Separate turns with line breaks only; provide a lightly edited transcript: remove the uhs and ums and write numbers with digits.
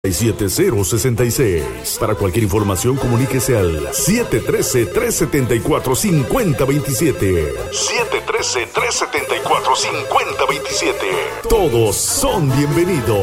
7066. Para cualquier información, comuníquese al 713-374-5027. 713-374-5027. Todos son bienvenidos.